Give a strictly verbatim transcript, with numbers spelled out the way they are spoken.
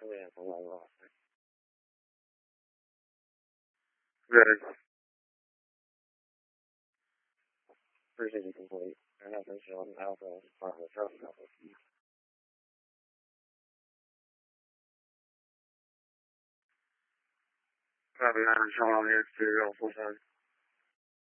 yeah, from my last. Good. Appreciate you complete. I have been showing alcohol as part of the trust couple. Probably haven't shown on the exterior full time.